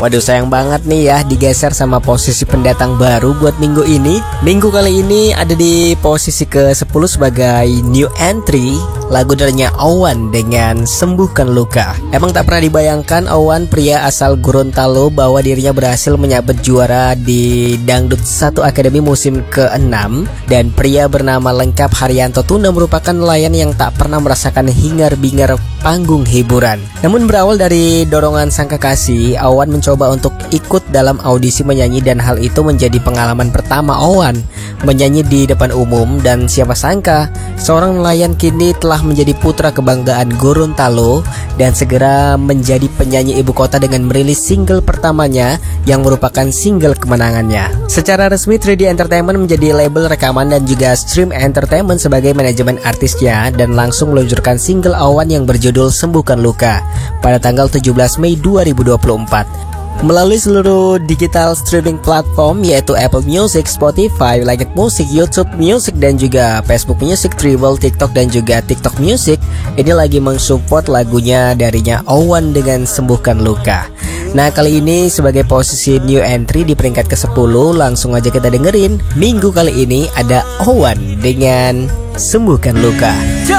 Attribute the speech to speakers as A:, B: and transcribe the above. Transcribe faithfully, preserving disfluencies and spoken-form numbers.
A: Waduh, sayang banget nih ya digeser sama posisi pendatang baru buat minggu ini. Minggu kali ini ada di posisi ke sepuluh sebagai new entry, lagu darinya Owan dengan Sembuhkan Luka. Emang tak pernah dibayangkan Owan, pria asal Gorontalo, bahwa dirinya berhasil menyabet juara di Dangdut satu Akademi musim keenam. Dan pria bernama lengkap Haryanto Tuna merupakan nelayan yang tak pernah merasakan hingar-bingar panggung hiburan. Namun berawal dari dorongan sang kekasih, Owan mencoba untuk ikut dalam audisi menyanyi, dan hal itu menjadi pengalaman pertama Owan menyanyi di depan umum. Dan siapa sangka seorang nelayan kini telah menjadi putra kebanggaan Gorontalo dan segera menjadi penyanyi ibu kota dengan merilis single pertamanya yang merupakan single kemenangannya. Secara resmi tiga D Entertainment menjadi label rekaman dan juga Stream Entertainment sebagai manajemen artisnya, dan langsung meluncurkan single Owan yang berjudul Sembuhkan Luka pada tanggal tujuh belas Mei dua ribu dua puluh empat. Melalui seluruh digital streaming platform yaitu Apple Music, Spotify, Like It Music, YouTube Music, dan juga Facebook Music, Treble, TikTok, dan juga TikTok Music, ini lagi mensupport lagunya darinya Owan dengan Sembuhkan Luka. Nah, kali ini sebagai posisi new entry di peringkat ke sepuluh, langsung aja kita dengerin. Minggu kali ini ada Owan dengan Sembuhkan Luka.